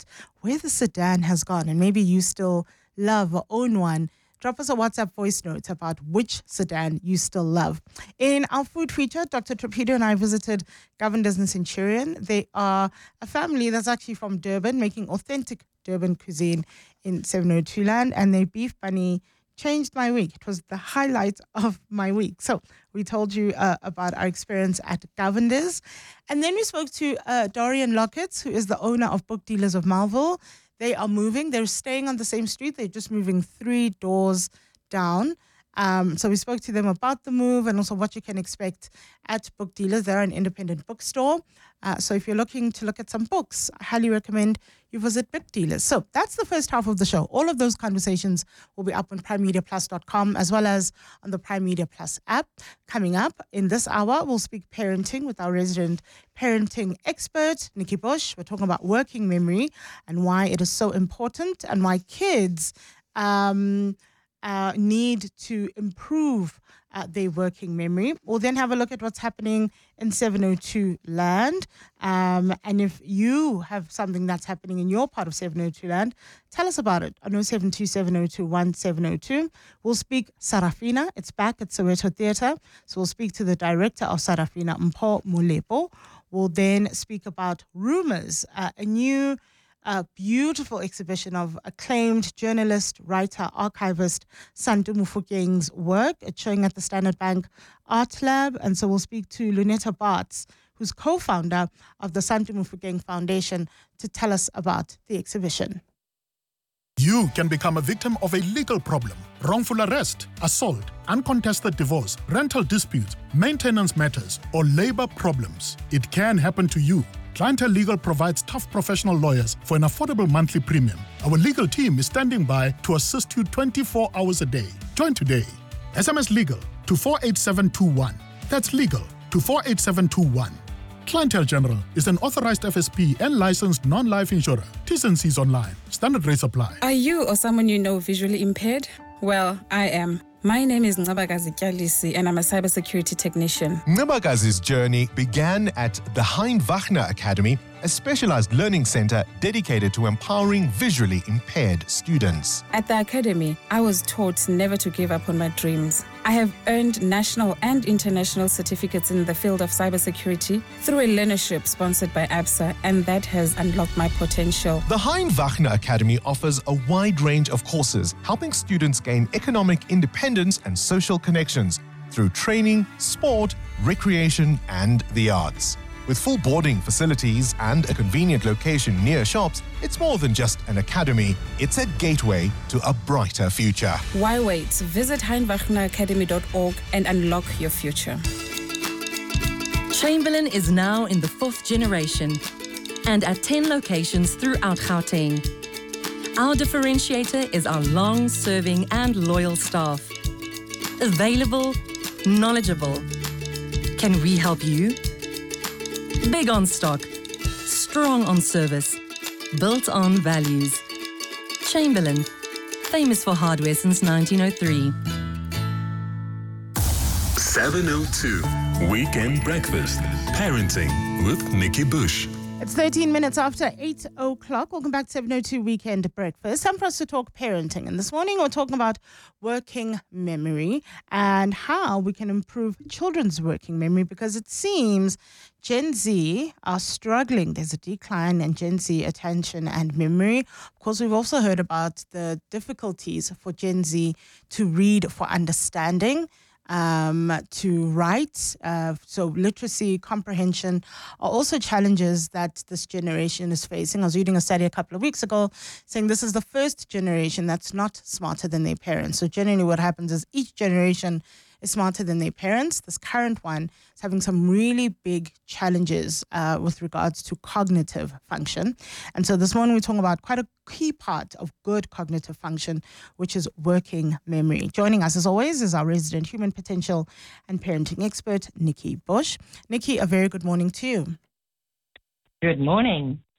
about where the sedan has gone, and maybe you still love or own one. Drop us a WhatsApp voice note about which sedan you still love. In our food feature, Dr. Trapido and I visited Governors and Centurion. They are a family that's actually from Durban, making authentic Durban cuisine in 702 Land, and their beef bunny changed my week. It was the highlight of my week. So we told you about our experience at Governors. And then we spoke to Dorian Lockett, who is the owner of Book Dealers of Melville. They are moving. They're staying on the same street. They're just moving 3 doors down. So we spoke to them about the move and also what you can expect at Book Dealers. They're an independent bookstore. So if you're looking to look at some books, I highly recommend you visit Book Dealers. So that's the first half of the show. All of those conversations will be up on primemediaplus.com as well as on the Prime Media Plus app. Coming up in this hour, we'll speak parenting with our resident parenting expert, Nikki Bush. We're talking about working memory and why it is so important and why kids need to improve their working memory. We'll then have a look at what's happening in 702 Land. And if you have something that's happening in your part of 702 Land, tell us about it on 0727021702. We'll speak Sarafina. It's back at Soweto Theatre. So we'll speak to the director of Sarafina, Mpho Mulepo. We'll then speak about Rumors, a new beautiful exhibition of acclaimed journalist, writer, archivist Santu Mufokeng's work. It's showing at the Standard Bank Art Lab. And so we'll speak to Lunetta Bartz, who's co-founder of the Santu Mufokeng Foundation, to tell us about the exhibition. You can become a victim of a legal problem: wrongful arrest, assault, uncontested divorce, rental disputes, maintenance matters, or labor problems. It can happen to you. Clientele Legal provides tough professional lawyers for an affordable monthly premium. Our legal team is standing by to assist you 24 hours a day. Join today. SMS Legal to 48721. That's legal to 48721. Clientele General is an authorized FSP and licensed non-life insurer. T's and C's online. Standard rates apply. Are you or someone you know visually impaired? Well, I am. My name is Ncabakazi Kyalisi and I'm a cybersecurity technician. Ncabakazi's journey began at the Hein Wagner Academy, a specialized learning center dedicated to empowering visually impaired students. At the academy, I was taught never to give up on my dreams. I have earned national and international certificates in the field of cybersecurity through a learnership sponsored by ABSA, and that has unlocked my potential. The Hein Wagner Academy offers a wide range of courses, helping students gain economic independence and social connections through training, sport, recreation, and the arts. With full boarding facilities and a convenient location near shops, it's more than just an academy. It's a gateway to a brighter future. Why wait? Visit heinwagneracademy.org and unlock your future. Chamberlain is now in the 4th generation and at 10 locations throughout Gauteng. Our differentiator is our long-serving and loyal staff. Available, knowledgeable. Can we help you? Big on stock, strong on service, built on values. Chamberlain, famous for hardware since 1903. 702 Weekend Breakfast. Parenting with Nikki Bush. It's 13 minutes after 8 o'clock. Welcome back to 702 Weekend Breakfast. Time for us to talk parenting. And this morning we're talking about working memory and how we can improve children's working memory, because it seems Gen Z are struggling. There's a decline in Gen Z attention and memory. Of course, we've also heard about the difficulties for Gen Z to read for understanding, to write. So literacy, comprehension are also challenges that this generation is facing. I was reading a study a couple of weeks ago saying this is the first generation that's not smarter than their parents. So generally what happens is each generation is smarter than their parents. This current one is having some really big challenges with regards to cognitive function. And so this morning we're talking about quite a key part of good cognitive function, which is working memory. Joining us as always is our resident human potential and parenting expert, Nikki Bush. Nikki, a very good morning to you. Good morning.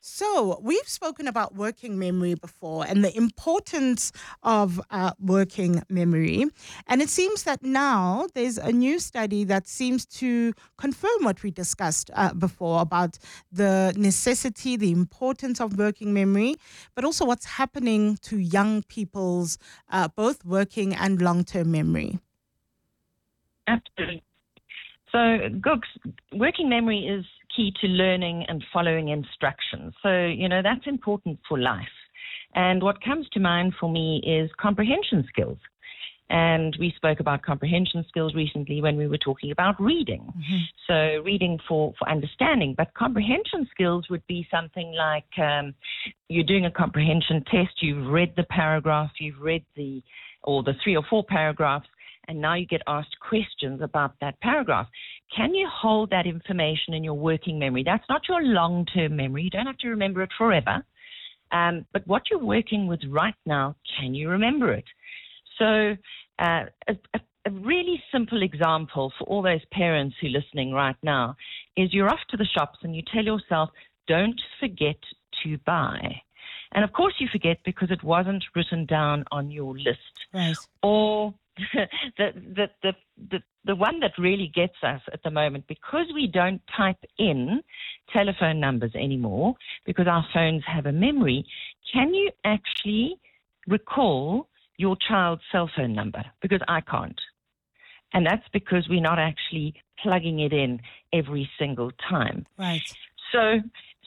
So we've spoken about working memory before and the importance of working memory. And it seems that now there's a new study that seems to confirm what we discussed before about the necessity, the importance of working memory, but also what's happening to young people's both working and long-term memory. Absolutely. So, Gooks, working memory is key to learning and following instructions. So, that's important for life. And what comes to mind for me is comprehension skills. And we spoke about comprehension skills recently when we were talking about reading. Mm-hmm. So reading for understanding. But comprehension skills would be something like you're doing a comprehension test, you've read the paragraph, you've read the 3 or 4 paragraphs, and now you get asked questions about that paragraph. Can you hold that information in your working memory? That's not your long-term memory. You don't have to remember it forever. But what you're working with right now, can you remember it? So a really simple example for all those parents who are listening right now is you're off to the shops and you tell yourself, don't forget to buy. And, of course, you forget because it wasn't written down on your list. Right. Or the one that really gets us at the moment, because we don't type in telephone numbers anymore because our phones have a memory, can you actually recall your child's cell phone number? Because I can't. And that's because we're not actually plugging it in every single time. Right. So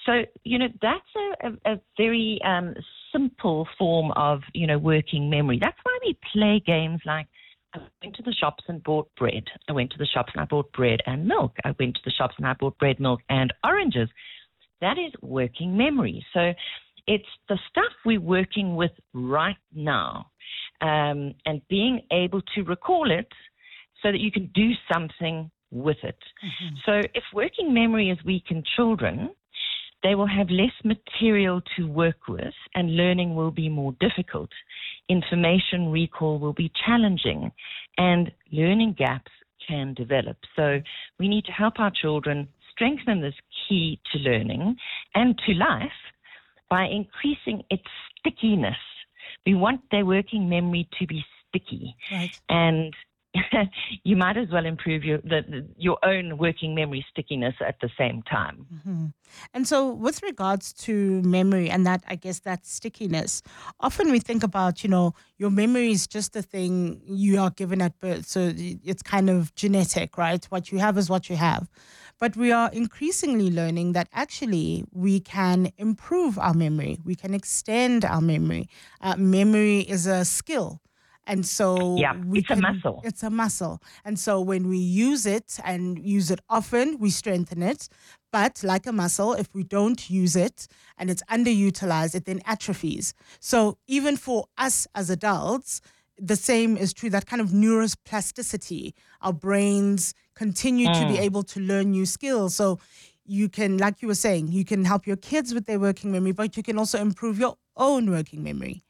that's a very simple form of, working memory. That's why we play games like I went to the shops and bought bread. I went to the shops and I bought bread and milk. I went to the shops and I bought bread, milk, and oranges. That is working memory. So it's the stuff we're working with right now, and being able to recall it so that you can do something with it. Mm-hmm. So if working memory is weak in children, they will have less material to work with and learning will be more difficult. Information recall will be challenging and learning gaps can develop. So we need to help our children strengthen this key to learning and to life by increasing its stickiness. We want their working memory to be sticky. Right. And you might as well improve your own working memory stickiness at the same time. Mm-hmm. And so with regards to memory and that, I guess, that stickiness, often we think about, your memory is just a thing you are given at birth. So it's kind of genetic, right? What you have is what you have. But we are increasingly learning that actually we can improve our memory. We can extend our memory. Memory is a skill. And so it's a muscle. It's a muscle. And so when we use it and use it often, we strengthen it. But like a muscle, if we don't use it and it's underutilized, it then atrophies. So even for us as adults, the same is true, that kind of neuroplasticity. Our brains continue to be able to learn new skills. So you can, like you were saying, you can help your kids with their working memory, but you can also improve your own working memory.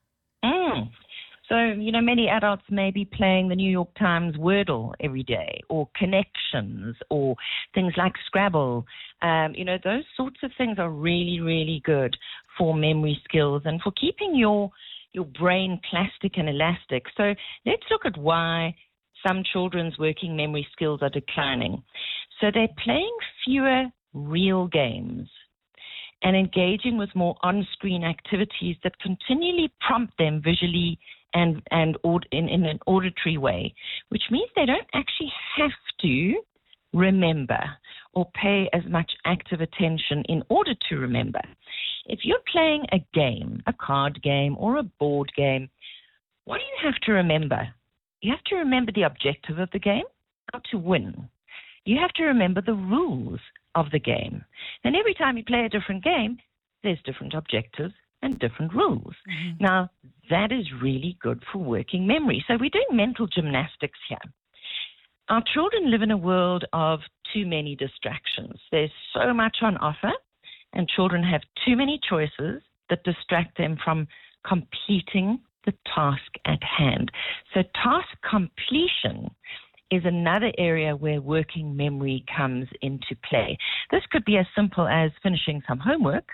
So, many adults may be playing the New York Times Wordle every day or Connections or things like Scrabble. Those sorts of things are really, really good for memory skills and for keeping your brain plastic and elastic. So let's look at why some children's working memory skills are declining. So they're playing fewer real games and engaging with more on-screen activities that continually prompt them visually and in an auditory way, which means they don't actually have to remember or pay as much active attention in order to remember. If you're playing a game, a card game or a board game, what do you have to remember? You have to remember the objective of the game, how to win. You have to remember the rules of the game. And every time you play a different game, there's different objectives and different rules. Mm-hmm. Now, that is really good for working memory. So we're doing mental gymnastics here. Our children live in a world of too many distractions. There's so much on offer, and children have too many choices that distract them from completing the task at hand. So task completion is another area where working memory comes into play. This could be as simple as finishing some homework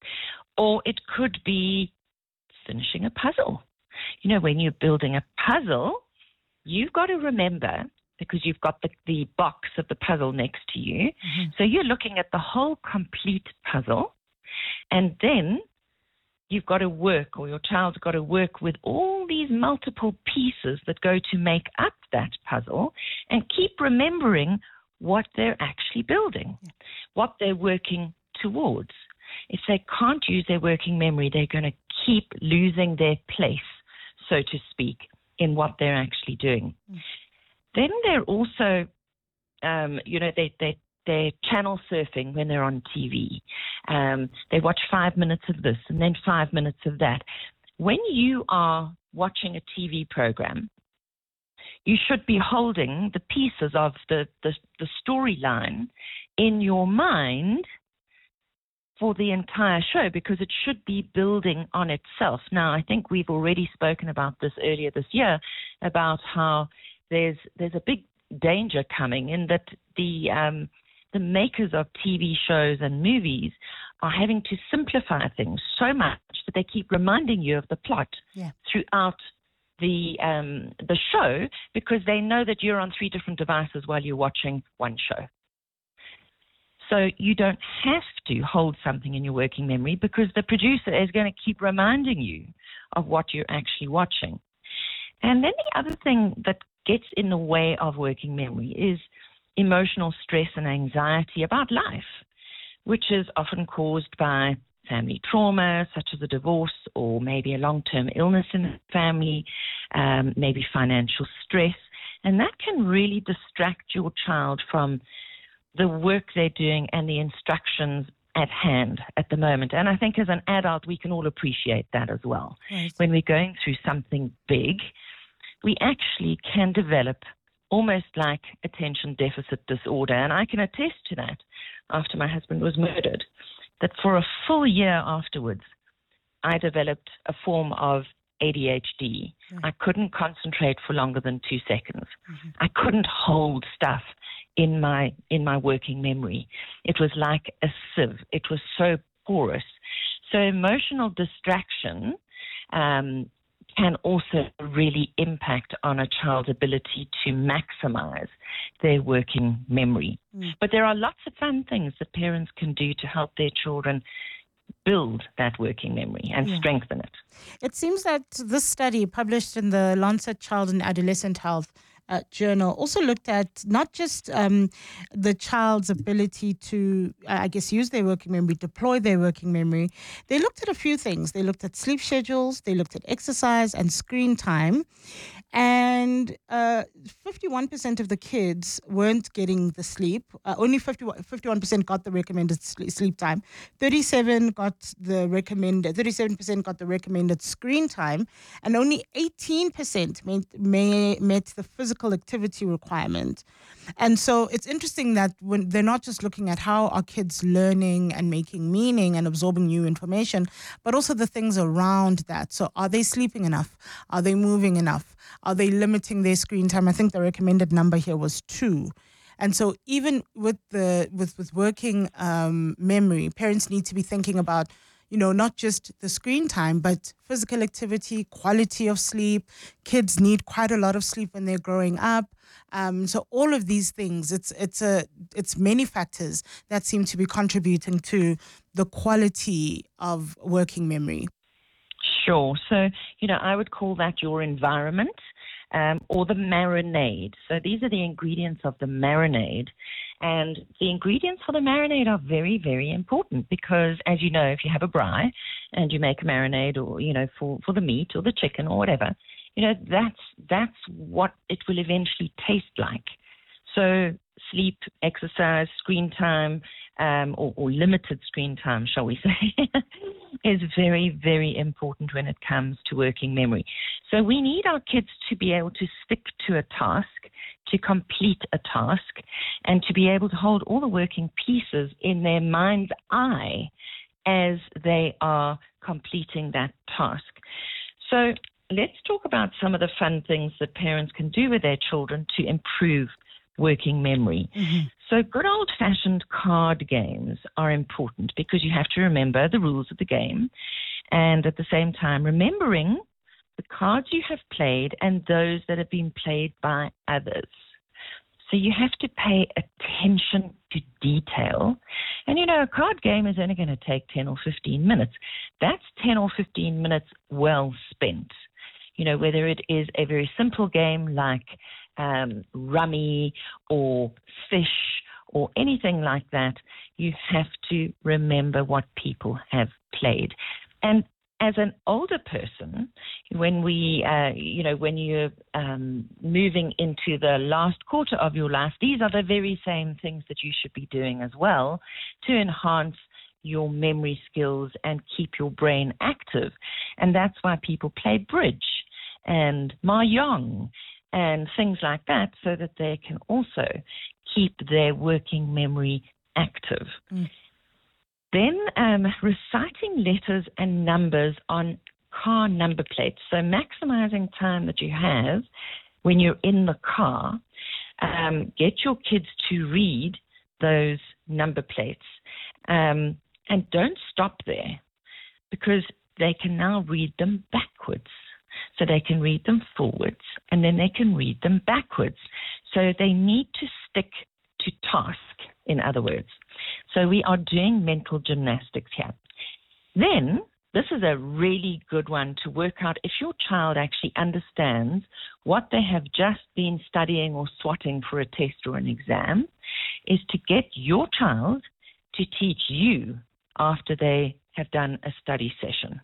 Or it could be finishing a puzzle. You know, when you're building a puzzle, you've got to remember, because you've got the box of the puzzle next to you. So you're looking at the whole complete puzzle, and then you've got to work, or your child's got to work with all these multiple pieces that go to make up that puzzle, and keep remembering what they're actually building, what they're working towards. If they can't use their working memory, they're going to keep losing their place, so to speak, in what they're actually doing. Then they're also, they're channel surfing when they're on TV. They watch 5 minutes of this and then 5 minutes of that. When you are watching a TV program, you should be holding the pieces of the storyline in your mind for the entire show, because it should be building on itself. Now, I think we've already spoken about this earlier this year, about how there's a big danger coming in that the makers of TV shows and movies are having to simplify things so much that they keep reminding you of the plot throughout the show, because they know that you're on 3 different devices while you're watching one show. So you don't have to hold something in your working memory, because the producer is going to keep reminding you of what you're actually watching. And then the other thing that gets in the way of working memory is emotional stress and anxiety about life, which is often caused by family trauma, such as a divorce, or maybe a long-term illness in the family, maybe financial stress. And that can really distract your child from the work they're doing and the instructions at hand at the moment. And I think as an adult, we can all appreciate that as well. Right. When we're going through something big, we actually can develop almost like attention deficit disorder. And I can attest to that after my husband was murdered, that for a full year afterwards, I developed a form of ADHD. I couldn't concentrate for longer than 2 seconds. I couldn't hold stuff in my working memory. It was like a sieve. It was so porous. So emotional distraction can also really impact on a child's ability to maximize their working memory. But there are lots of fun things that parents can do to help their children build that working memory and strengthen it. It seems that this study published in the Lancet Child and Adolescent Health journal also looked at not just the child's ability to, use their working memory, deploy their working memory. They looked at a few things. They looked at sleep schedules, they looked at exercise and screen time. And 51% of the kids weren't getting the sleep. Only 51% got the recommended sleep time. 37% got the recommended screen time, and only 18% met the physical activity requirement. And so it's interesting that when they're not just looking at how are kids learning and making meaning and absorbing new information, but also the things around that. So are they sleeping enough? Are they moving enough? Are they limiting their screen time? I think the recommended number here was 2. And so even with working memory, parents need to be thinking about, not just the screen time, but physical activity, quality of sleep. Kids need quite a lot of sleep when they're growing up. So all of these things, it's many factors that seem to be contributing to the quality of working memory. Sure. So, I would call that your environment or the marinade. So these are the ingredients of the marinade. And the ingredients for the marinade are very, very important because, as you know, if you have a braai and you make a marinade or, for the meat or the chicken or whatever, that's what it will eventually taste like. So sleep, exercise, screen time, or limited screen time, shall we say, is very, very important when it comes to working memory. So we need our kids to be able to stick to a task, to complete a task, and to be able to hold all the working pieces in their mind's eye as they are completing that task. So let's talk about some of the fun things that parents can do with their children to improve working memory. Mm-hmm. So good old-fashioned card games are important because you have to remember the rules of the game, and at the same time remembering the cards you have played and those that have been played by others. So you have to pay attention to detail. And, a card game is only going to take 10 or 15 minutes. That's 10 or 15 minutes well spent. Whether it is a very simple game like rummy or fish or anything like that, you have to remember what people have played. And as an older person, when when you're moving into the last quarter of your life, these are the very same things that you should be doing as well to enhance your memory skills and keep your brain active. And that's why people play bridge and mahjong and things like that, so that they can also keep their working memory active. Mm. Then reciting letters and numbers on car number plates. So maximizing time that you have when you're in the car. Get your kids to read those number plates. And don't stop there, because they can now read them backwards. So they can read them forwards, and then they can read them backwards. So they need to stick to task, in other words. So we are doing mental gymnastics here. Then, this is a really good one to work out if your child actually understands what they have just been studying or swatting for a test or an exam, is to get your child to teach you after they have done a study session.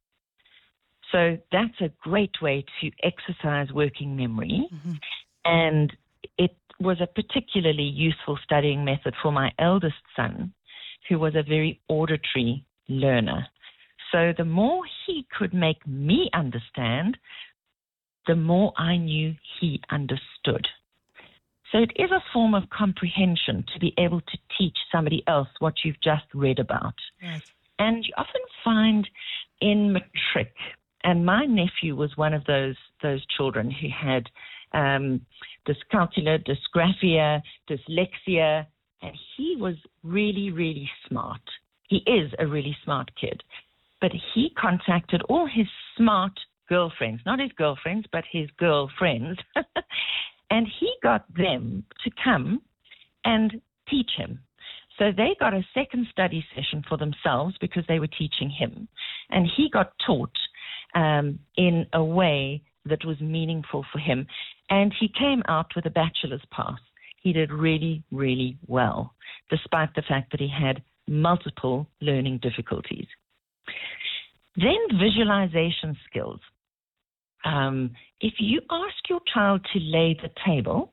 So that's a great way to exercise working memory. Mm-hmm. And it was a particularly useful studying method for my eldest son, who was a very auditory learner. So the more he could make me understand, the more I knew he understood. So it is a form of comprehension to be able to teach somebody else what you've just read about. Right. And you often find in matric, and my nephew was one of those children who had dyscalculia, dysgraphia, dyslexia, and he was really, really smart. He is a really smart kid. But he contacted all his smart girlfriends, not his girlfriends, but his girlfriends, and he got them to come and teach him. So they got a second study session for themselves because they were teaching him. And he got taught in a way that was meaningful for him. And he came out with a bachelor's pass. He did really, really well, despite the fact that he had multiple learning difficulties. Then visualization skills. If you ask your child to lay the table,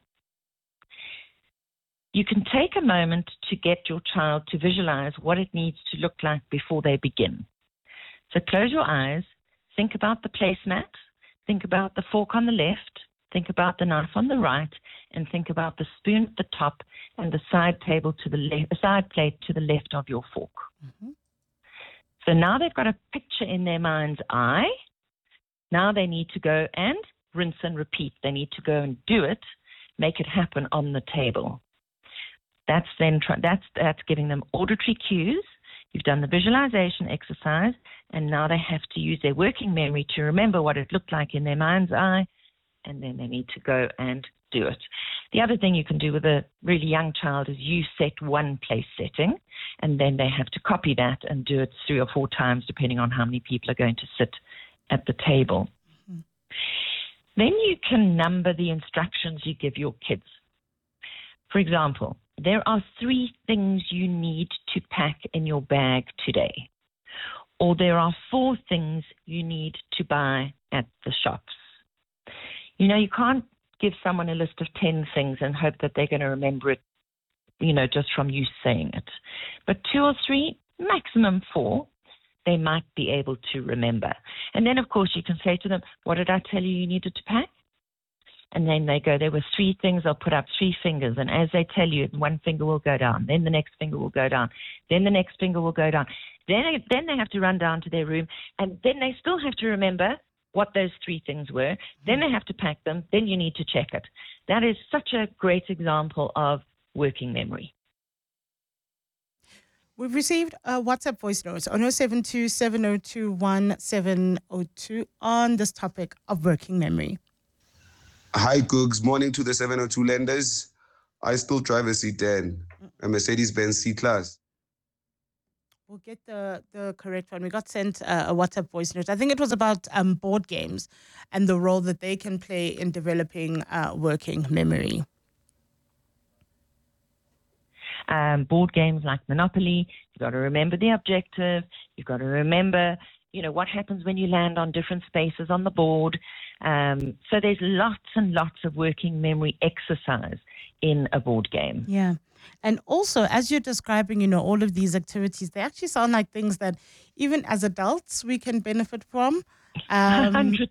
you can take a moment to get your child to visualize what it needs to look like before they begin. So close your eyes, think about the placemat, think about the fork on the left, think about the knife on the right, and think about the spoon at the top and the side table to the side plate to the left of your fork. Mm-hmm. So now they've got a picture in their mind's eye. Now they need to go and rinse and repeat. They need to go and do it, make it happen on the table. That's giving them auditory cues. You've done the visualization exercise, and now they have to use their working memory to remember what it looked like in their mind's eye, and then they need to go and do it. The other thing you can do with a really young child is you set one place setting, and then they have to copy that and do it 3 or 4 times, depending on how many people are going to sit at the table. Mm-hmm. Then you can number the instructions you give your kids. For example, there are 3 things you need to pack in your bag today, or there are 4 things you need to buy at the shops. You know, you can't give someone a list of 10 things and hope that they're going to remember it, just from you saying it. But 2 or 3, maximum 4, they might be able to remember. And then, of course, you can say to them, what did I tell you needed to pack? And then they go, there were 3 things, I'll put up 3 fingers. And as they tell you, one finger will go down. Then the next finger will go down. Then the next finger will go down. Then they have to run down to their room. And then they still have to remember what those 3 things were. Then they have to pack them. Then you need to check it. that is such a great example of working memory. We've received a WhatsApp voice note on 072 702 1702 on this topic of working memory. Hi, Googs. Morning to the 702 lenders. I still drive a C10, a Mercedes-Benz C-Class. We'll get the correct one. We got sent a WhatsApp voice note. I think it was about board games and the role that they can play in developing working memory. Board games like Monopoly, you've got to remember the objective. You've got to remember, what happens when you land on different spaces on the board. So there's lots and lots of working memory exercise in a board game. Yeah. And also, as you're describing, all of these activities, they actually sound like things that even as adults we can benefit from. 100%.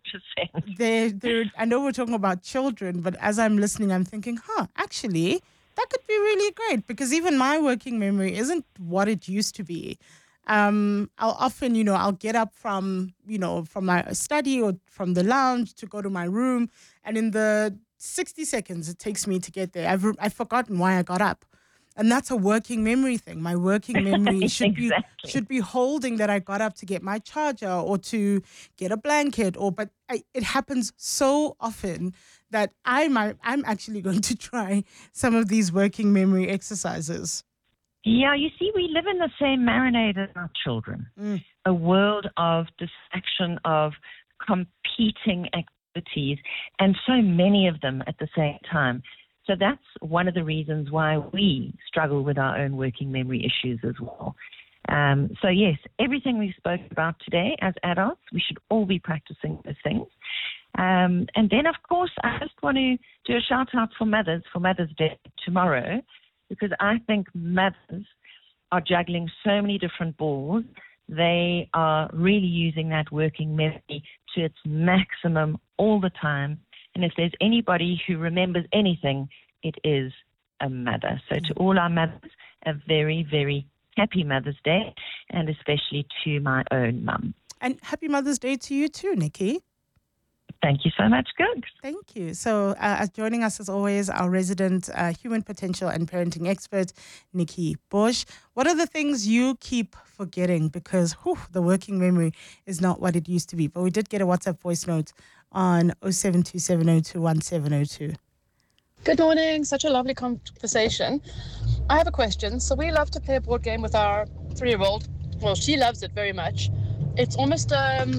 I know we're talking about children, but as I'm listening, I'm thinking, actually, that could be really great, because even my working memory isn't what it used to be. I'll often, I'll get up from my study or from the lounge to go to my room, and in the 60 seconds it takes me to get there, I've forgotten why I got up. And that's a working memory thing. My working memory should be holding that I got up to get my charger or to get a blanket, but it happens so often that I'm actually going to try some of these working memory exercises. Yeah, you see, we live in the same marinade as our children. A world of distraction, of competing activities, and so many of them at the same time. So that's one of the reasons why we struggle with our own working memory issues as well. So yes, everything we spoke about today as adults, we should all be practicing those things. And then, of course, I just want to do a shout out for Mother's Day tomorrow, because I think mothers are juggling so many different balls. They are really using that working memory to its maximum all the time. And if there's anybody who remembers anything, it is a mother. So to all our mothers, a very, very happy Mother's Day, and especially to my own mum. And happy Mother's Day to you too, Nikki. Thank you so much, Googs. Thank you. So joining us as always, our resident human potential and parenting expert, Nikki Bush. What are the things you keep forgetting? Because the working memory is not what it used to be. But we did get a WhatsApp voice note on 072 702 1702. Good morning. Such a lovely conversation. I have a question. So we love to play a board game with our 3-year-old. Well, she loves it very much. It's almost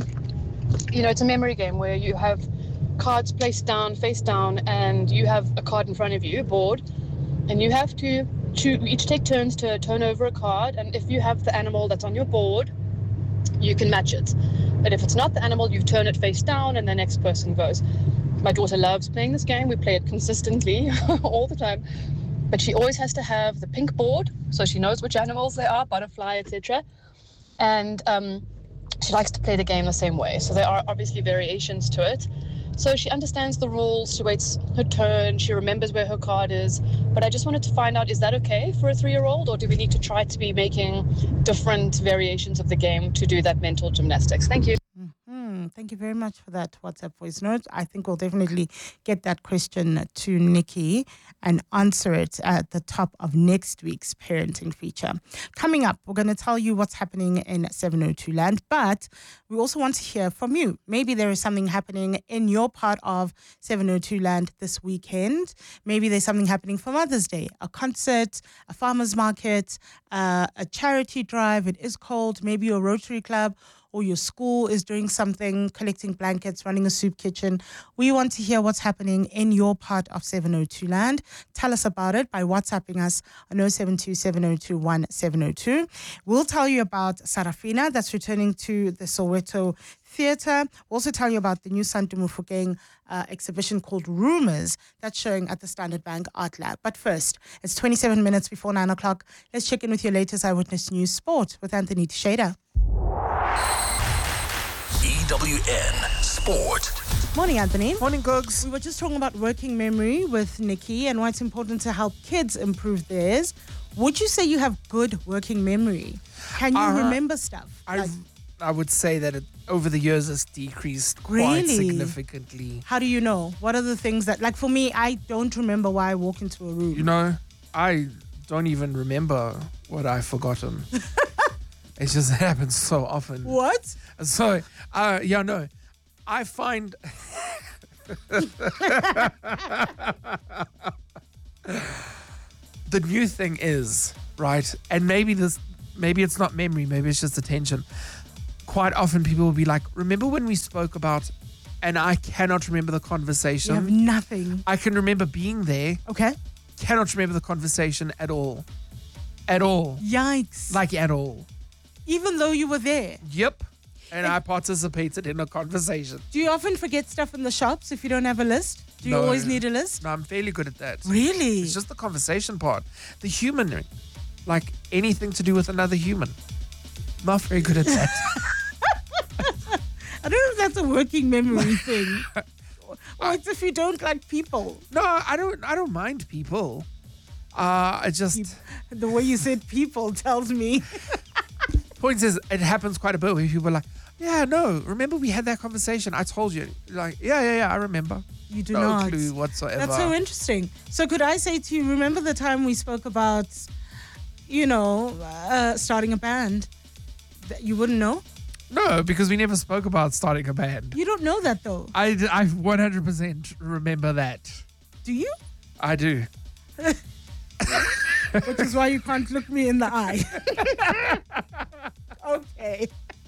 it's a memory game where you have cards placed down, face down, and you have a card in front of you, a board, and you have to each take turns to turn over a card, and if you have the animal that's on your board, you can match it. But if it's not the animal, you turn it face down, and the next person goes. My daughter loves playing this game. We play it consistently all the time, but she always has to have the pink board, so she knows which animals they are, butterfly, etc. And she likes to play the game the same way. So there are obviously variations to it. So she understands the rules, she waits her turn, she remembers where her card is. But I just wanted to find out, is that okay for a 3-year-old, or do we need to try to be making different variations of the game to do that mental gymnastics? Thank you. Thank you very much for that WhatsApp voice note. I think we'll definitely get that question to Nikki and answer it at the top of next week's parenting feature. Coming up, we're going to tell you what's happening in 702 Land, but we also want to hear from you. Maybe there is something happening in your part of 702 Land this weekend. Maybe there's something happening for Mother's Day, a concert, a farmer's market, a charity drive. It is cold. Maybe your Rotary Club or your school is doing something, collecting blankets, running a soup kitchen. We want to hear what's happening in your part of 702 Land. Tell us about it by WhatsApping us on 072 702 1702. We'll tell you about Sarafina that's returning to the Soweto Theatre. We'll also tell you about the new Santu Mofokeng exhibition called Rumors that's showing at the Standard Bank Art Lab. But first, it's 27 minutes before 9 o'clock. Let's check in with your latest Eyewitness News Sport with Anthony Teixeira. EWN Sport. Morning, Anthony. Morning, Googs. We were just talking about working memory with Nikki and why it's important to help kids improve theirs. Would you say you have good working memory? Can you remember stuff? I would say that over the years it's decreased quite Really? significantly. How do you know? What are the things that, like for me, I don't remember why I walk into a room. You know, I don't even remember what I've forgotten. It just happens so often. What? So, no, I find the new thing is, right, and maybe it's not memory, maybe it's just attention. Quite often people will be like, remember when we spoke about, and I cannot remember the conversation. You have nothing. I can remember being there. Okay. Cannot remember the conversation at all. At all. Yikes. Like at all. Even though you were there. Yep. And I participated in a conversation. Do you often forget stuff in the shops if you don't have a list? Do you always need a list? No, I'm fairly good at that. Really? It's just the conversation part. The human, like anything to do with another human. Not very good at that. I don't know if that's a working memory thing. Or it's if you don't like people. No, I don't mind people. I just... The way you said people tells me. Point is, it happens quite a bit where people are like, yeah, no, remember we had that conversation? I told you. Like, yeah, I remember. You do no not. clue whatsoever. That's so interesting. So could I say to you, remember the time we spoke about, starting a band? That you wouldn't know? No, because we never spoke about starting a band. You don't know that though. I 100% remember that. Do you? I do. Which is why you can't look me in the eye. Okay.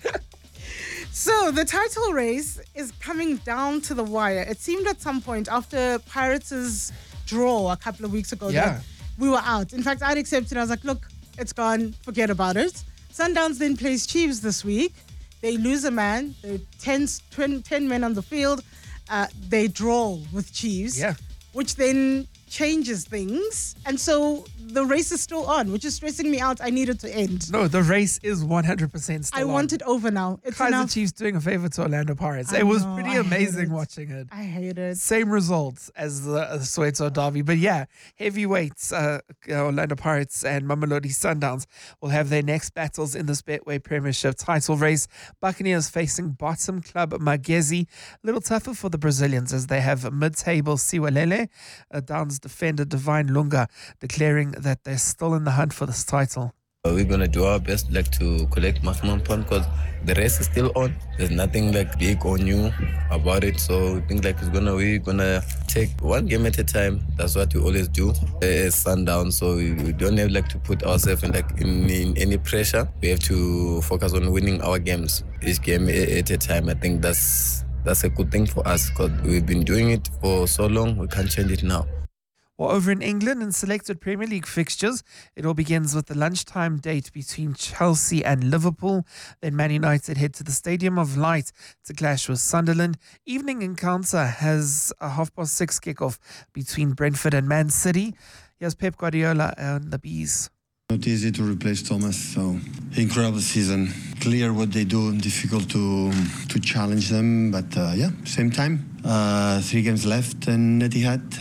So the title race is coming down to the wire. It seemed at some point after Pirates' draw a couple of weeks ago that we were out. In fact, I'd accepted. I was like, look, it's gone. Forget about it. Sundowns then plays Chiefs this week. They lose a man. There are 10 men on the field. They draw with Chiefs. Yeah. Which then changes things. And so the race is still on, which is stressing me out. I need it to end. No, the race is 100% still I on. want it over now. It's Kaiser enough. Chiefs doing a favor to Orlando Pirates. I It was know, pretty I hate amazing it. watching it. I hate it. Same results as the Soweto Derby. But yeah, heavyweights, Orlando Pirates and Mamelodi Sundowns will have their next battles in this Betway Premiership title race. Buccaneers facing bottom club Magezi. A little tougher for the Brazilians as they have mid-table Siwalele, Downs defender Divine Lunga, declaring that they're still in the hunt for this title. We're going to do our best to collect maximum points because the race is still on. There's nothing big or new about it. So I think we're going to take one game at a time. That's what we always do as Sundown. So we don't have to put ourselves in any pressure. We have to focus on winning our games, each game at a time. I think that's a good thing for us because we've been doing it for so long. We can't change it now. Well, over in England, in selected Premier League fixtures, it all begins with the lunchtime date between Chelsea and Liverpool. Then Man United head to the Stadium of Light to clash with Sunderland. Evening encounter has a 6:30 kickoff between Brentford and Man City. Here's Pep Guardiola and the Bees. Not easy to replace Thomas, so incredible season. Clear what they do, difficult to challenge them, but same time. 3 games left and Etihad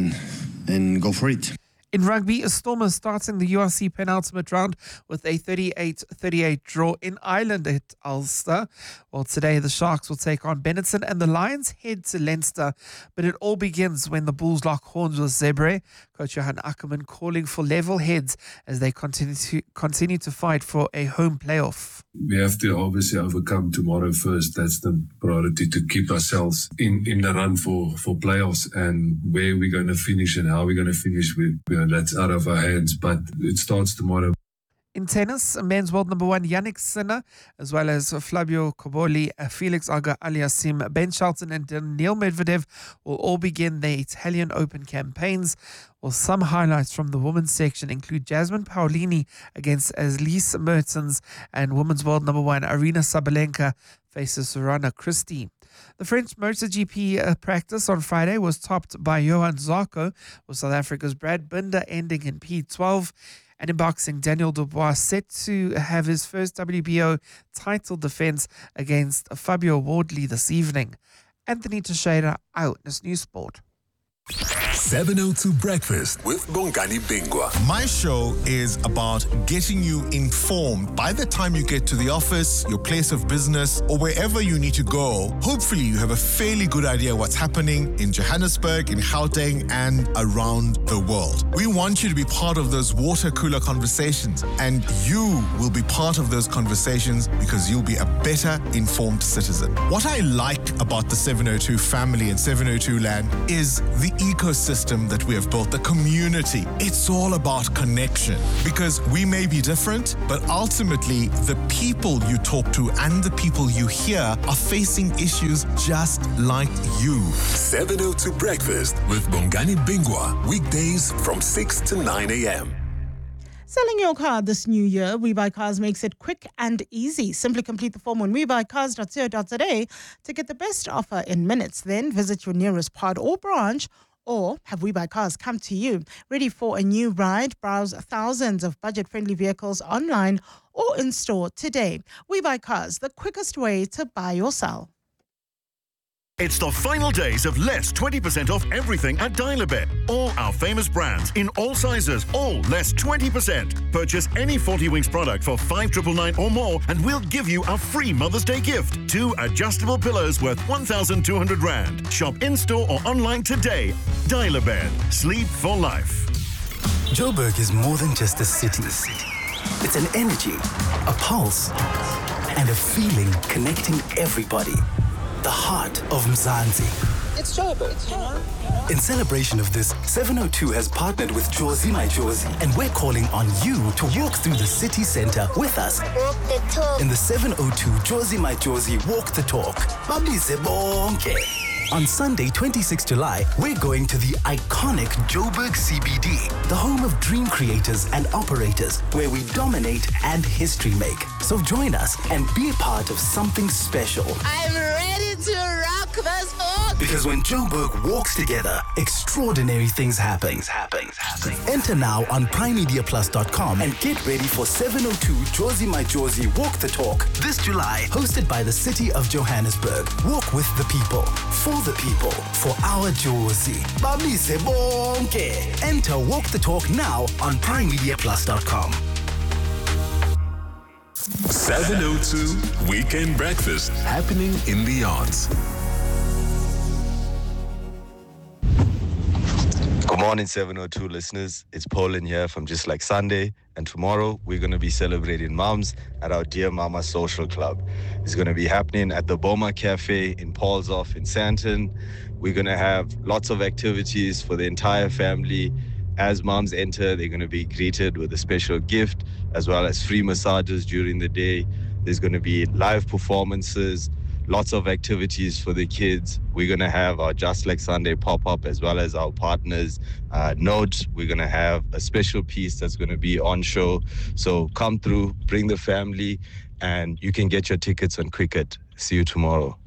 and go for it. In rugby, Stormers starting the URC penultimate round with a 38-38 draw in Ireland at Ulster. Well, today the Sharks will take on Benetton and the Lions head to Leinster. But it all begins when the Bulls lock horns with Zebre. Coach Johan Ackerman calling for level heads as they continue to fight for a home playoff. We have to obviously overcome tomorrow first. That's the priority, to keep ourselves in the run for playoffs, and where we're going to finish and how we're going to finish, that's out of our hands, but it starts tomorrow. In tennis, men's world number 1 Yannick Sinner, as well as Flavio Cobolli, Felix Auger-Aliassime, Ben Shelton and Daniil Medvedev will all begin their Italian Open campaigns. Well, some highlights from the women's section include Jasmine Paolini against Elise Mertens, and women's world number 1 Arina Sabalenka faces Sorana Christie. The French MotoGP practice on Friday was topped by Johan Zarco, with South Africa's Brad Binder ending in P12. And in boxing, Daniel Dubois set to have his first WBO title defense against Fabio Wardley this evening. Anthony Teixeira, Eyewitness News Sport. 702 Breakfast with Bongani Bingwa. My show is about getting you informed by the time you get to the office, your place of business, or wherever you need to go. Hopefully, you have a fairly good idea what's happening in Johannesburg, in Gauteng, and around the world. We want you to be part of those water cooler conversations, and you will be part of those conversations because you'll be a better informed citizen. What I like about the 702 family and 702 land is the ecosystem that we have built, the community. It's all about connection because we may be different, but ultimately the people you talk to and the people you hear are facing issues just like you. 702 Breakfast with Bongani Bingwa. Weekdays from 6 to 9 a.m. Selling your car this new year, We Buy Cars makes it quick and easy. Simply complete the form on webuycars.co.za to get the best offer in minutes. Then visit your nearest pod or branch or have We Buy Cars come to you. Ready for a new ride? Browse thousands of budget-friendly vehicles online or in store today. We Buy Cars, the quickest way to buy or sell. It's the final days of less 20% off everything at Dial-A-Bed. All our famous brands in all sizes, all less 20%. Purchase any 40 Winks product for 5,999 or more and we'll give you a free Mother's Day gift. 2 adjustable pillows worth 1,200 Rand. Shop in-store or online today. Dial-A-Bed. Sleep for life. Joburg is more than just a city. It's an energy, a pulse, and a feeling connecting everybody. The heart of Mzansi. It's Joburg. In celebration of this, 702 has partnered with Jozi My Jozi, and we're calling on you to walk through the city center with us. Walk the talk. In the 702 Jozi My Jozi Walk the Talk. Babize bonke. On Sunday, 26 July, we're going to the iconic Joburg CBD, the home of dream creators and operators, where we dominate and history make. So join us and be a part of something special. I'm ready to rock this book. Because when Joburg walks together, extraordinary things happen. Enter now on primemediaplus.com and get ready for 702 Jozi My Jozi Walk the Talk this July, hosted by the City of Johannesburg. Walk with the people, for the people, for our Jozi. Bamise bonke. Enter Walk the Talk now on primemediaplus.com. 702 Weekend Breakfast happening in the arts. Good morning, 702 listeners. It's Paulin here from Just Like Sunday. And tomorrow, we're going to be celebrating moms at our Dear Mama Social Club. It's going to be happening at the Boma Cafe in Paulshof in Sandton. We're going to have lots of activities for the entire family. As moms enter, they're going to be greeted with a special gift, as well as free massages during the day. There's going to be live performances, lots of activities for the kids. We're going to have our Just Like Sunday pop-up, as well as our partners' notes. We're going to have a special piece that's going to be on show. So come through, bring the family, and you can get your tickets on Quicket. See you tomorrow.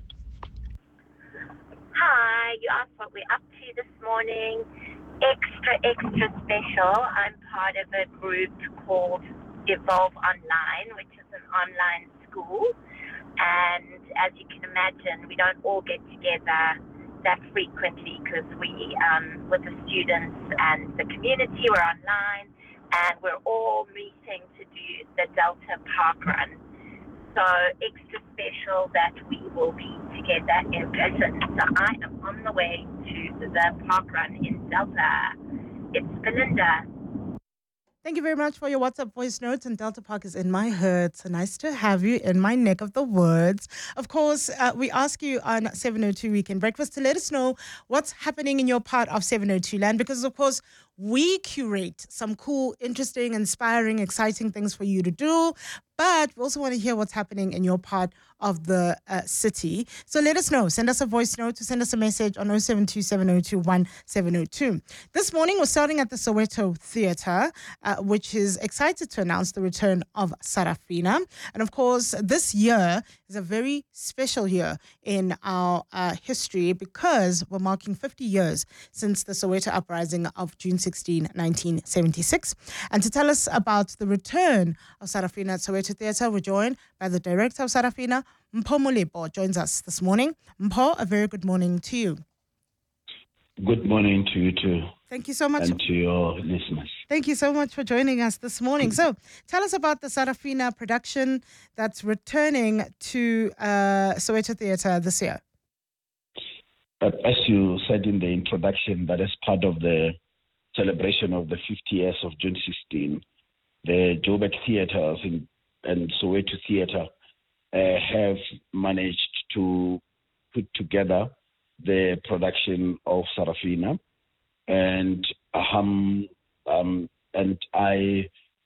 Hi, you asked what we're up to this morning. Extra special. I'm part of a group called Evolve Online, which is an online school. And as you can imagine, we don't all get together that frequently because we, with the students and the community, we're online and we're all meeting to do the Delta Park Run. So extra special that we will be together in person. So I am on the way to the park run in Delta. It's Belinda. Thank you very much for your WhatsApp voice notes. And Delta Park is in my heart. So nice to have you in my neck of the woods. Of course, we ask you on 702 Weekend Breakfast to let us know what's happening in your part of 702 land. Because, of course, we curate some cool, interesting, inspiring, exciting things for you to do. But we also want to hear what's happening in your part of the city. So let us know. Send us a voice note to send us a message on 072-702-1702. This morning, we're starting at the Soweto Theatre, which is excited to announce the return of Sarafina. And of course, this year is a very special year in our history because we're marking 50 years since the Soweto uprising of June 16, 1976. And to tell us about the return of Sarafina at Soweto Theatre, we're joined by the director of Sarafina, Mpho Molepo, joins us this morning. Mpho, a very good morning to you. Good morning to you too. Thank you so much. And to your listeners. Thank you so much for joining us this morning. So tell us about the Sarafina production that's returning to Soweto Theatre this year. As you said in the introduction, that is part of the celebration of the 50 years of June 16. The Joburg Theatres and Soweto Theatre have managed to put together the production of Sarafina, and I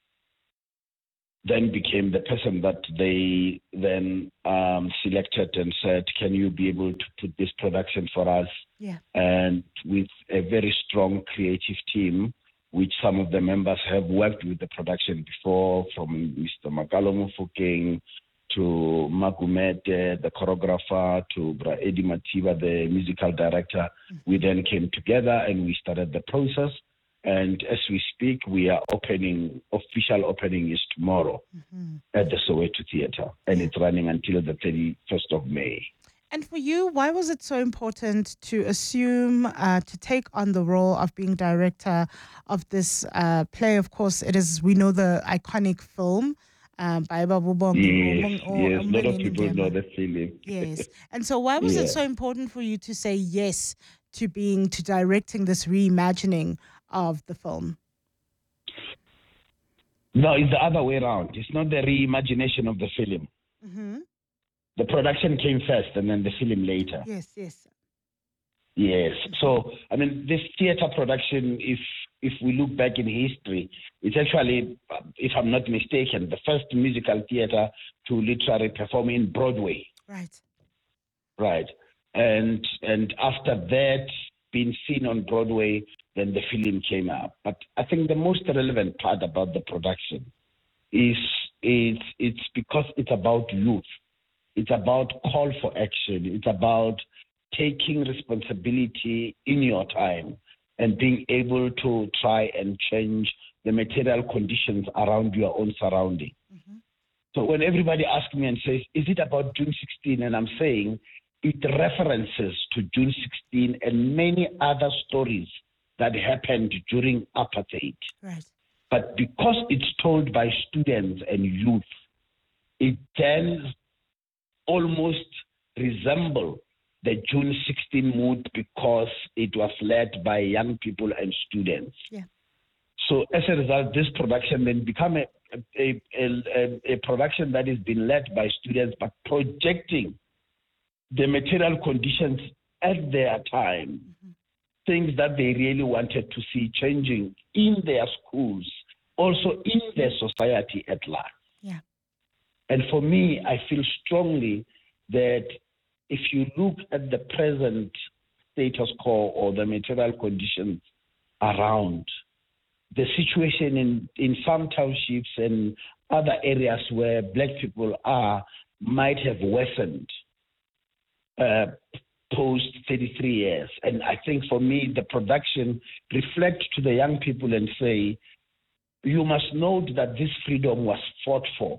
then became the person that they then selected and said, can you be able to put this production for us? Yeah. And with a very strong creative team, which some of the members have worked with the production before, from Mr. Makalo Mufokeng to Magumete, the choreographer, to Bra Eddie Matiba, the musical director. We then came together and we started the process. And as we speak, we are official opening is tomorrow at the Soweto Theatre, and it's running until the 31st of May. And for you, why was it so important to assume, to take on the role of being director of this play? Of course, it is, we know the iconic film, by Babu Bongi. Yes, a lot of people know the film. Yes. And so why was it so important for you to say yes to directing this reimagining of the film? No, it's the other way around. It's not the reimagination of the film. The production came first and then the film later. Yes. Yes. So, I mean, this theater production, if we look back in history, it's actually, if I'm not mistaken, the first musical theater to literally perform in Broadway. Right. And after that, being seen on Broadway, then the film came up. But I think the most relevant part about the production is it's because it's about youth. It's about call for action. It's about taking responsibility in your time and being able to try and change the material conditions around your own surrounding. So when everybody asks me and says, is it about June 16? And I'm saying it references to June 16 and many other stories that happened during apartheid. Right. But because it's told by students and youth, it then almost resemble the June 16 mood because it was led by young people and students. Yeah. So as a result, this production then become a production that is being led by students, but projecting the material conditions at their time, things that they really wanted to see changing in their schools, also in their society at large. Yeah. And for me, I feel strongly that if you look at the present status quo or the material conditions around, the situation in some townships and other areas where black people are might have worsened post 33 years. And I think for me, the production reflects to the young people and say, you must note that this freedom was fought for.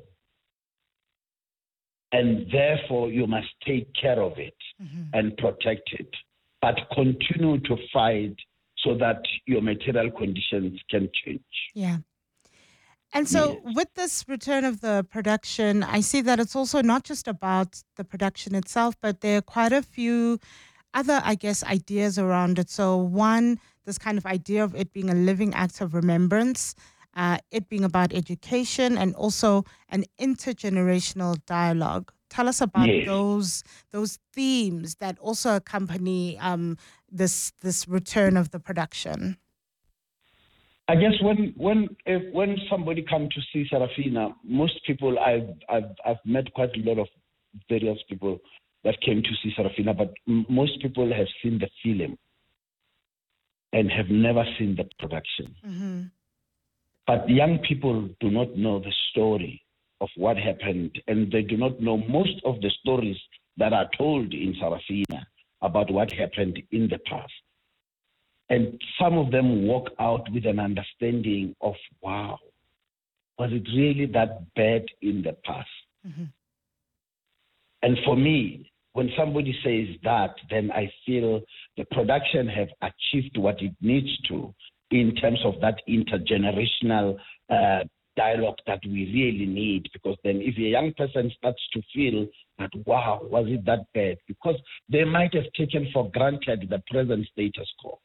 And therefore, you must take care of it and protect it, but continue to fight so that your material conditions can change. Yeah. And so with this return of the production, I see that it's also not just about the production itself, but there are quite a few other, I guess, ideas around it. So one, this kind of idea of it being a living act of remembrance, it being about education, and also an intergenerational dialogue. Tell us about those themes that also accompany this return of the production. I guess when somebody comes to see Sarafina, most people I've met quite a lot of various people that came to see Sarafina, but most people have seen the film and have never seen the production. But young people do not know the story of what happened, and they do not know most of the stories that are told in Sarafina about what happened in the past. And some of them walk out with an understanding of, wow, was it really that bad in the past? And for me, when somebody says that, then I feel the production have achieved what it needs to in terms of that intergenerational dialogue that we really need. Because then if a young person starts to feel that, wow, was it that bad? Because they might have taken for granted the present status quo.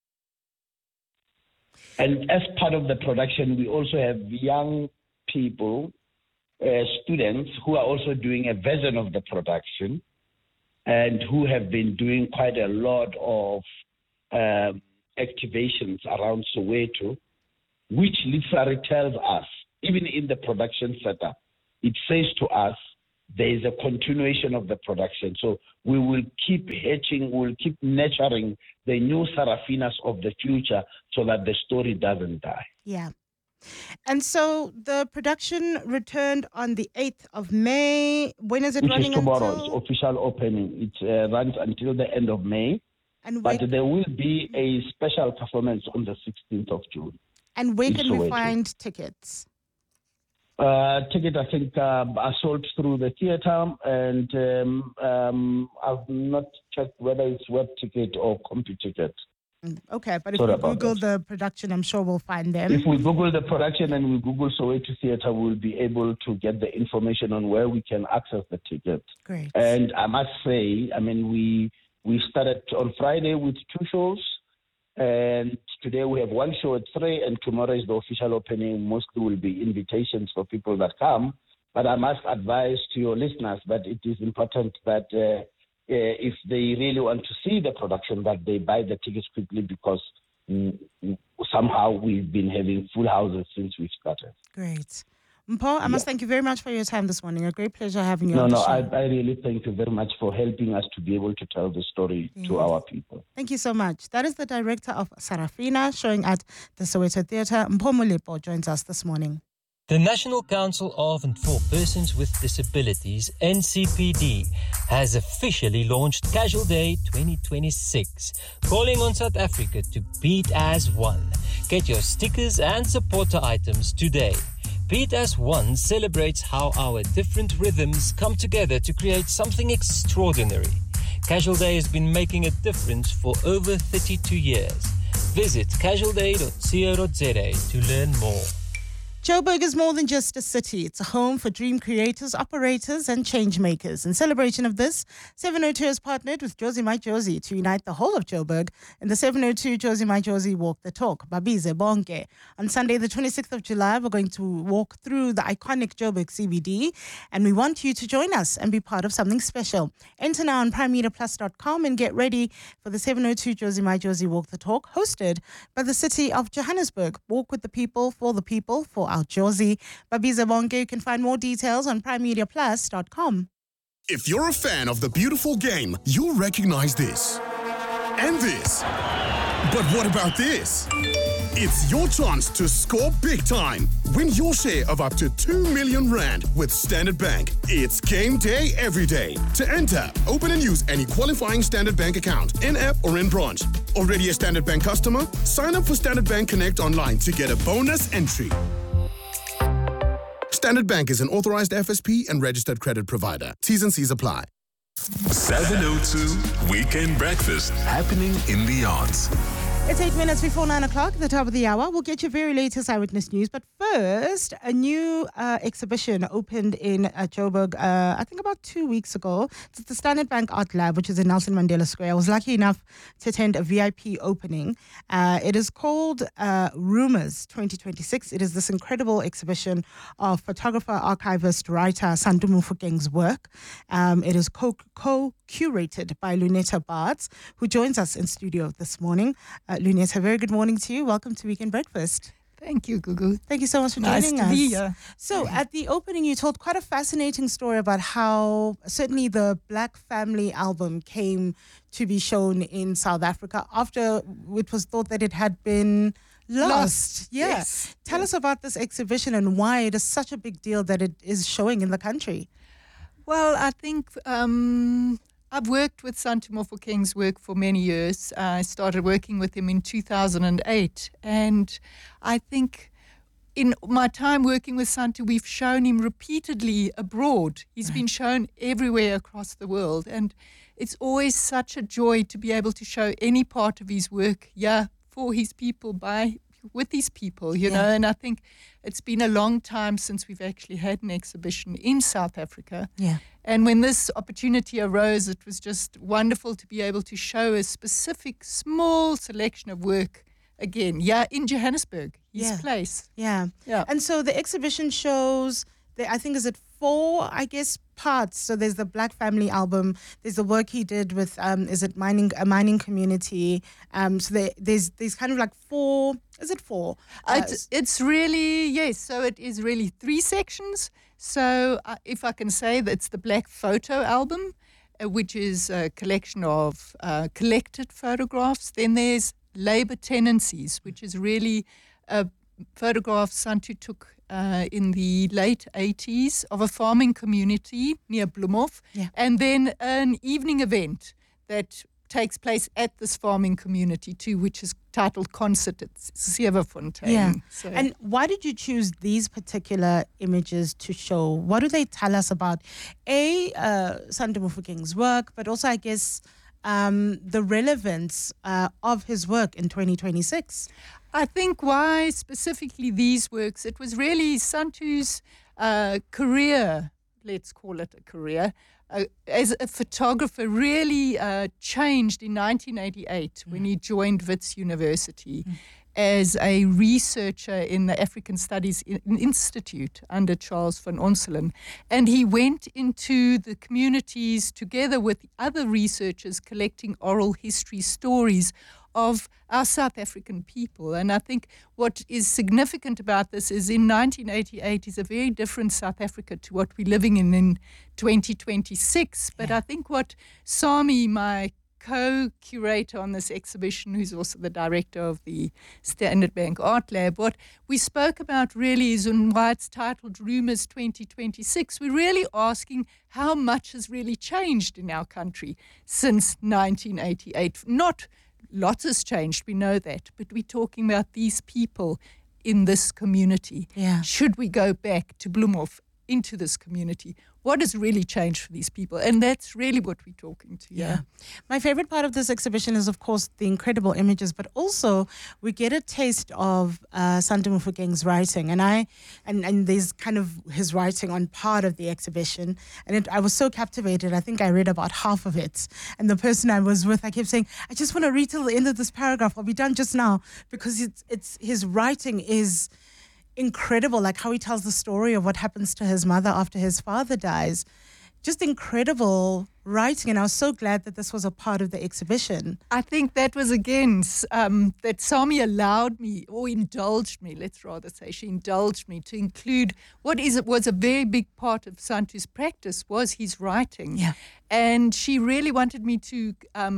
And as part of the production, we also have young people, students who are also doing a version of the production and who have been doing quite a lot of activations around Soweto, which literally tells us, even in the production setup, it says to us, there is a continuation of the production. So we will keep hatching, we will keep nurturing the new Sarafinas of the future so that the story doesn't die. Yeah. And so the production returned on the 8th of May. When is it Which running is tomorrow, until? it's official opening. It runs until the end of May. And but there will be a special performance on the 16th of June. And where in can we Soweto. find tickets? Tickets, I think, are sold through the theatre, and I've not checked whether it's web ticket or compu ticket. Okay, but if Sorry we about Google the production, I'm sure we'll find them. If we Google the production and we Google Soweto Theatre, we'll be able to get the information on where we can access the ticket. Great. And I must say, I mean, we started on Friday with 2 shows, and today we have 1 show at 3, and tomorrow is the official opening. Mostly will be invitations for people that come. But I must advise to your listeners that it is important that if they really want to see the production, that they buy the tickets quickly, because somehow we've been having full houses since we started. Great. Mpho, I must thank you very much for your time this morning. A great pleasure having you on the No, show. I really thank you very much for helping us to be able to tell the story to our people. Thank you so much. That is the director of Sarafina, showing at the Soweto Theatre. Mpho Molepo joins us this morning. The National Council of and for Persons with Disabilities, NCPD, has officially launched Casual Day 2026, calling on South Africa to beat as one. Get your stickers and supporter items today. Beat as One celebrates how our different rhythms come together to create something extraordinary. Casual Day has been making a difference for over 32 years. Visit casualday.co.za to learn more. Joburg is more than just a city. It's a home for dream creators, operators, and change makers. In celebration of this, 702 has partnered with Jozi My Jozi to unite the whole of Joburg in the 702 Jozi My Jozi Walk the Talk, Babize Bonke. On Sunday, the 26th of July, we're going to walk through the iconic Joburg CBD, and we want you to join us and be part of something special. Enter now on PrimeMediaPlus.com and get ready for the 702 Jozi My Jozi Walk the Talk, hosted by the city of Johannesburg. Walk with the people, for our Jozi. Babize Bonke. You can find more details on PrimeMediaPlus.com. If you're a fan of the beautiful game, you'll recognize this. And this. But what about this? It's your chance to score big time. Win your share of up to 2 million rand with Standard Bank. It's game day every day. To enter, open and use any qualifying Standard Bank account, in-app or in branch. Already a Standard Bank customer? Sign up for Standard Bank Connect online to get a bonus entry. Standard Bank is an authorized FSP and registered credit provider. T's and C's apply. 702 Weekend Breakfast, happening in the arts. It's 8 minutes before 9 o'clock, the top of the hour. We'll get your very latest eyewitness news. But first, a new exhibition opened in Joburg, I think about 2 weeks ago. It's the Standard Bank Art Lab, which is in Nelson Mandela Square. I was lucky enough to attend a VIP opening. It is called Rumors 2026. It is this incredible exhibition of photographer, archivist, writer Santu Mofokeng's work. It is co-curated by Luneta Bartz, who joins us in studio this morning. Luneta, very good morning to you. Welcome to Weekend Breakfast. Thank you, Gugu. Thank you so much for joining us. Nice to be here. So at the opening, you told quite a fascinating story about how certainly the Black Family album came to be shown in South Africa after it was thought that it had been lost. Yeah. Yes. Tell us about this exhibition and why it is such a big deal that it is showing in the country. Well, I think I've worked with Santu Mofokeng's work for many years. I started working with him in 2008. And I think in my time working with Santu, we've shown him repeatedly abroad. He's been shown everywhere across the world. And it's always such a joy to be able to show any part of his work, for his people, with these people, you know. And I think it's been a long time since we've actually had an exhibition in South Africa. Yeah. And when this opportunity arose, it was just wonderful to be able to show a specific small selection of work again, in Johannesburg, his place. Yeah. And so the exhibition shows, I think, is it 4, I guess, parts? So there's the Black Family album, there's the work he did with, is it a mining community? So there's kind of like 4, is it 4? It's really, yes, so it is really 3 sections. So if I can say, that's the Black Photo album, which is a collection of collected photographs. Then there's Labour Tenancies, which is really a photograph Santu took in the late 80s of a farming community near Bloemhof, and then an evening event that takes place at this farming community too, which is titled Concert at Severfontein. Yeah. So, and why did you choose these particular images to show? What do they tell us about Santu Mofokeng's work, but also, I guess, the relevance of his work in 2026? I think why specifically these works, it was really Santu's career, let's call it a career, as a photographer really changed in 1988 when he joined Wits University as a researcher in the African Studies Institute under Charles van Onselen. And he went into the communities together with other researchers collecting oral history stories of our South African people. And I think what is significant about this is in 1988 is a very different South Africa to what we're living in 2026. But I think what Sami, my co-curator on this exhibition, who's also the director of the Standard Bank Art Lab, what we spoke about really is, and why it's titled Rumors 2026, we're really asking how much has really changed in our country since 1988. Not lots has changed, we know that, but we're talking about these people in this community. Yeah. Should we go back to Bloemhof, into this community? What has really changed for these people? And that's really what we're talking to. Yeah. My favorite part of this exhibition is, of course, the incredible images, but also we get a taste of Santu Mofokeng's writing. And there's kind of his writing on part of the exhibition. And I was so captivated. I think I read about half of it. And the person I was with, I kept saying, I just want to read till the end of this paragraph. I'll be done just now. Because it's his writing is incredible, like how he tells the story of what happens to his mother after his father dies. Just incredible writing, and I was so glad that this was a part of the exhibition. I think that was, again, that Sami allowed me, or indulged me, let's rather say, she indulged me to include was a very big part of Santu's practice was his writing. Yeah. And she really wanted me to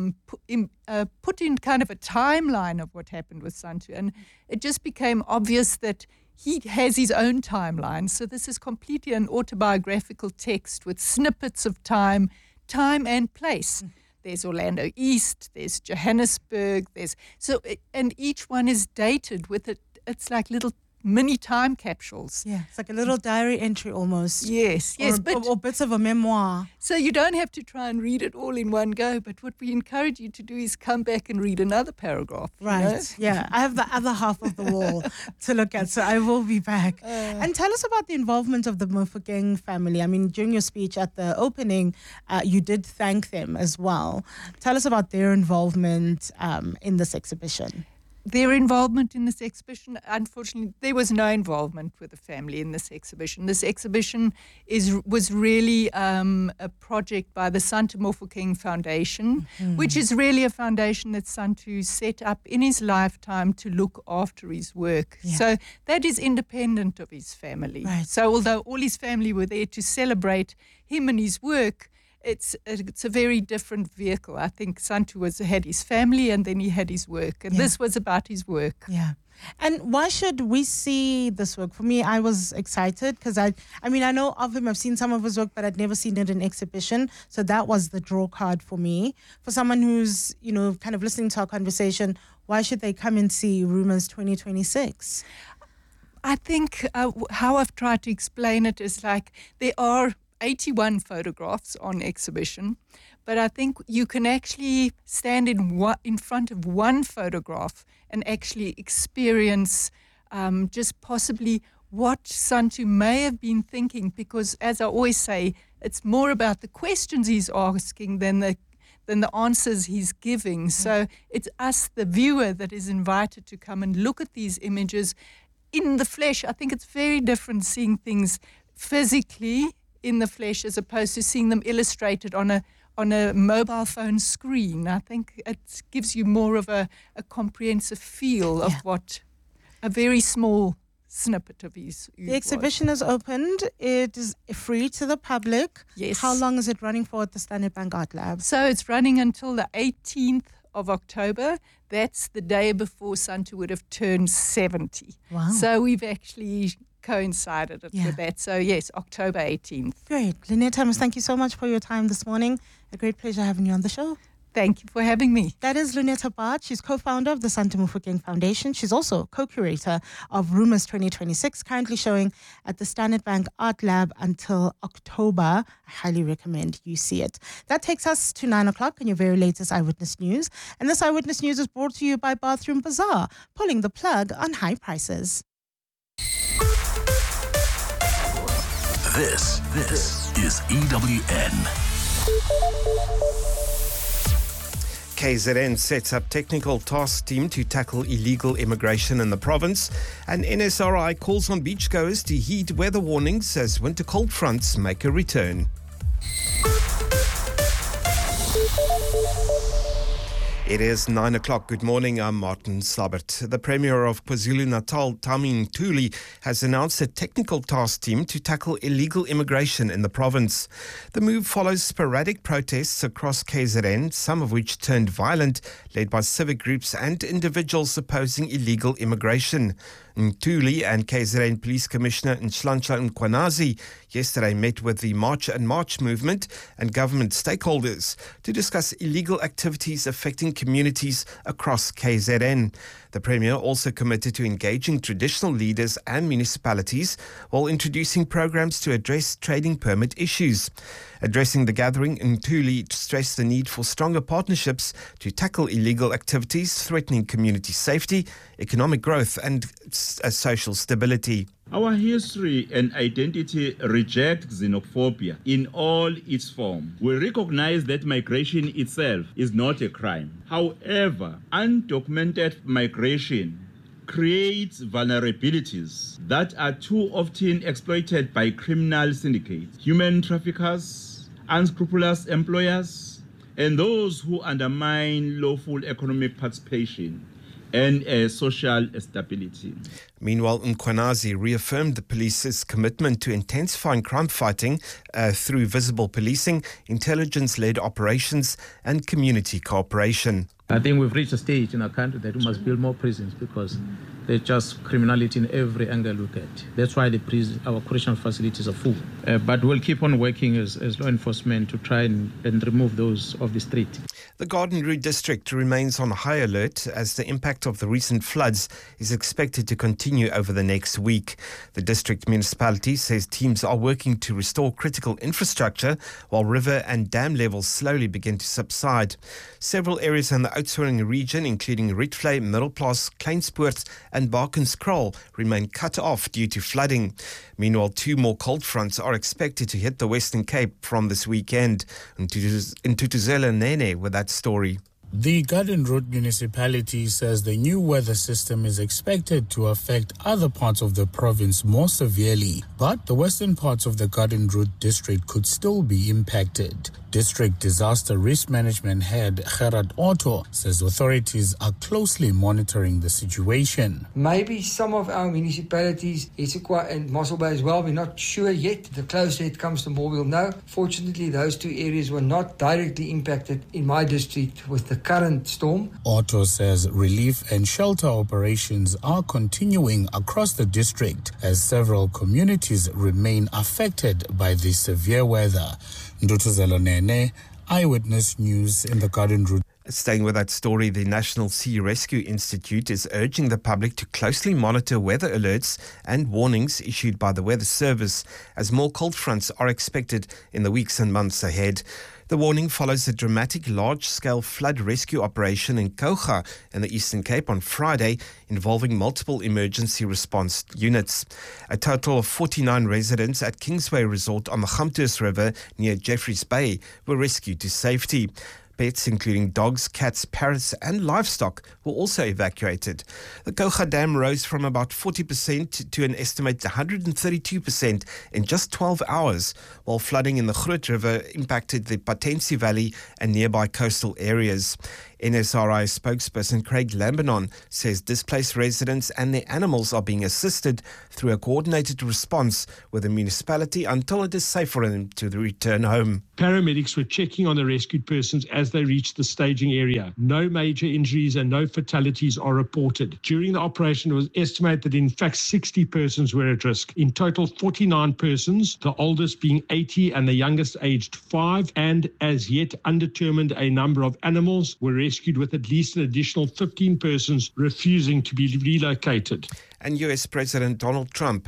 put in kind of a timeline of what happened with Santu, and it just became obvious that he has his own timeline. So this is completely an autobiographical text with snippets of time and place. There's Orlando East, there's Johannesburg, and each one is dated with it. It's like little mini time capsules. Yeah, it's like a little diary entry almost. Yes, or bits of a memoir. So you don't have to try and read it all in one go, but what we encourage you to do is come back and read another paragraph. Right, you know? Yeah. I have the other half of the wall to look at, so I will be back. And tell us about the involvement of the Mofokeng family. I mean, during your speech at the opening, you did thank them as well. Tell us about their involvement in this exhibition. Their involvement in this exhibition, unfortunately, there was no involvement with the family in this exhibition. This exhibition was really a project by the Santu Mofokeng Foundation, which is really a foundation that Santu set up in his lifetime to look after his work. Yeah. So that is independent of his family. Right. So although all his family were there to celebrate him and his work, it's a very different vehicle. I think Santu had his family and then he had his work. And this was about his work. Yeah. And why should we see this work? For me, I was excited because I know of him. I've seen some of his work, but I'd never seen it in exhibition. So that was the draw card for me. For someone who's, kind of listening to our conversation, why should they come and see Rumors 2026? I think how I've tried to explain it is like there are 81 photographs on exhibition, but I think you can actually stand in front of one photograph and actually experience just possibly what Santu may have been thinking, because as I always say, it's more about the questions he's asking than the answers he's giving. So it's us, the viewer, that is invited to come and look at these images in the flesh. I think it's very different seeing things physically in the flesh as opposed to seeing them illustrated on a mobile phone screen. I think it gives you more of a comprehensive feel of what a very small snippet of his. The exhibition is opened. It is free to the public. Yes. How long is it running for at the Standard Bank Art Lab? So it's running until the 18th of October. That's the day before Santu would have turned 70. Wow. So we've actually coincided it with that. So yes, October 18th. Great. Lynette Thomas, thank you so much for your time this morning. A great pleasure having you on the show. Thank you for having me. That is Lunetta Bart. She's co-founder of the Santu Mofokeng Foundation. She's also co-curator of Rumors 2026, currently showing at the Standard Bank Art Lab until October. I highly recommend you see it. That takes us to 9 o'clock and your very latest Eyewitness News. And this Eyewitness News is brought to you by Bathroom Bazaar, pulling the plug on high prices. This is EWN. KZN sets up technical task team to tackle illegal immigration in the province, and NSRI calls on beachgoers to heed weather warnings as winter cold fronts make a return. It is 9 o'clock. Good morning. I'm Martin Sabert. The Premier of KwaZulu-Natal, Tami Ntuli, has announced a technical task team to tackle illegal immigration in the province. The move follows sporadic protests across KZN, some of which turned violent, led by civic groups and individuals opposing illegal immigration. Ntuli and KZN Police Commissioner Nhlanhla Mkhwanazi yesterday met with the March and March movement and government stakeholders to discuss illegal activities affecting communities across KZN. The Premier also committed to engaging traditional leaders and municipalities while introducing programs to address trading permit issues. Addressing the gathering, Ntuli stressed the need for stronger partnerships to tackle illegal activities threatening community safety, economic growth and social stability. Our history and identity reject xenophobia in all its forms. We recognize that migration itself is not a crime. However, undocumented migration creates vulnerabilities that are too often exploited by criminal syndicates, human traffickers, unscrupulous employers, and those who undermine lawful economic participation and social stability. Meanwhile, Mkhwanazi reaffirmed the police's commitment to intensifying crime fighting through visible policing, intelligence-led operations and community cooperation. I think we've reached a stage in our country that we must build more prisons because there's just criminality in every angle we look at. That's why our correctional facilities are full. But we'll keep on working as law enforcement to try and remove those off the street. The Garden Route district remains on high alert as the impact of the recent floods is expected to continue over the next week. The district municipality says teams are working to restore critical infrastructure while river and dam levels slowly begin to subside. Several areas in the Oudtshoorn region, including Rietvlei, Middelplaas, Kleinspoort and Barkenskraal, remain cut off due to flooding. Meanwhile, 2 more cold fronts are expected to hit the Western Cape from this weekend. Ntutuzela Nene with that story. The Garden Route municipality says the new weather system is expected to affect other parts of the province more severely, but the western parts of the Garden Route district could still be impacted. District Disaster Risk Management Head Gerard Otto says authorities are closely monitoring the situation. Maybe some of our municipalities, Issaquah and Mossel Bay as well, we're not sure yet. The closer it comes, the more we'll know. Fortunately, those 2 areas were not directly impacted in my district with the current storm. Otto says relief and shelter operations are continuing across the district as several communities remain affected by the severe weather. Ndutuzelo Nene, Eyewitness News in the Garden Route. Staying with that story, the National Sea Rescue Institute is urging the public to closely monitor weather alerts and warnings issued by the Weather Service as more cold fronts are expected in the weeks and months ahead. The warning follows a dramatic large-scale flood rescue operation in Kouga in the Eastern Cape on Friday involving multiple emergency response units. A total of 49 residents at Kingsway Resort on the Gamtoos River near Jeffreys Bay were rescued to safety. Pets, including dogs, cats, parrots and livestock, were also evacuated. The Kouga Dam rose from about 40% to an estimated 132% in just 12 hours, while flooding in the Groot River impacted the Patensi Valley and nearby coastal areas. NSRI spokesperson Craig Lambinon says displaced residents and their animals are being assisted through a coordinated response with the municipality until it is safe for them to return home. Paramedics were checking on the rescued persons as they reached the staging area. No major injuries and no fatalities are reported. During the operation, it was estimated that in fact 60 persons were at risk. In total, 49 persons, the oldest being 80 and the youngest aged 5, and as yet undetermined a number of animals were rescued, with at least an additional 15 persons refusing to be relocated. And US President Donald Trump